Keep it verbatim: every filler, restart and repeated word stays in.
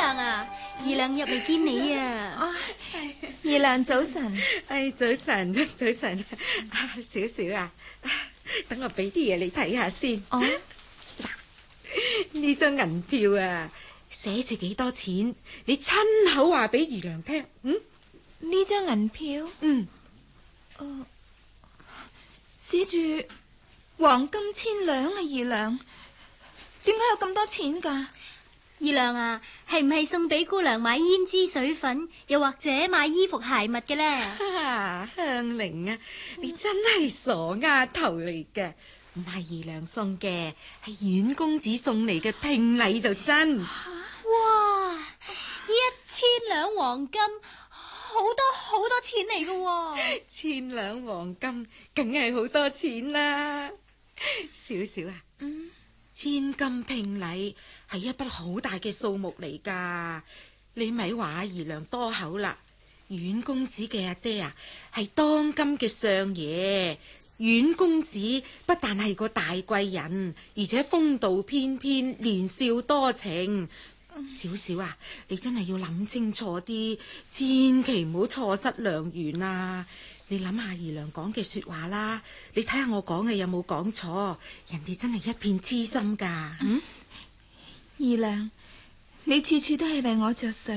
娘啊，二娘入嚟見你啊！ 哦，二娘早晨。 哎，早晨，早晨，啊，少少啊，等我俾啲嘢你睇下先。 哦， 嗱，呢張銀票啊，寫住幾多錢，你親口話俾二娘聽。嗯， 呢張銀票， 嗯， 哦，寫住黃金千兩啊，二娘，點解有咁多錢噶？ 二娘啊，係唔係送俾姑娘買胭脂水粉，又或者買衣服鞋襪嘅咧？ 啊，香菱啊，你真係傻丫頭嚟嘅，唔係二娘送嘅，係阮公子送嚟嘅聘禮就真。 哇，一千兩黃金，好多好多錢嚟嘅。 千兩黃金，梗係好多錢啦。少少啊， 嗯， 千金聘禮係一筆好大嘅數目嚟噶，你咪話二娘多口啦。阮公子嘅阿爹啊，係當今嘅相爺。阮公子不但係個大貴人，而且風度翩翩，年少多情。少少啊，你真係要諗清楚啲，千祈唔好錯失良緣啊！你諗下二娘講嘅說話啦，你睇下我講嘅有冇講錯？人哋真係一片痴心噶。嗯， 二娘，你處處都係為我着想。